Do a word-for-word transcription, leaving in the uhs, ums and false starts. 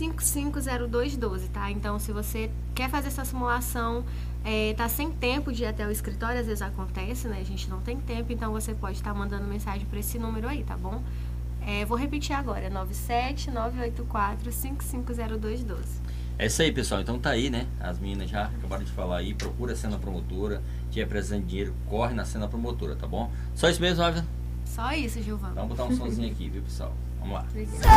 cinco cinco zero dois um dois, tá? Então, se você quer fazer essa simulação, é, tá sem tempo de ir até o escritório, às vezes acontece, né? A gente não tem tempo, então você pode estar mandando mensagem para esse número aí, tá bom? É, vou repetir agora, nove sete nove oito quatro cinco cinco zero dois um dois. É isso aí, pessoal. Então tá aí, né? As meninas já acabaram de falar aí. Procura a Cena Promotora. Tiver precisando de dinheiro, corre na Cena Promotora, tá bom? Só isso mesmo, Ávila? Só isso, Gilvan. Vamos botar um sonzinho aqui, viu, pessoal? Vamos lá. Obrigada.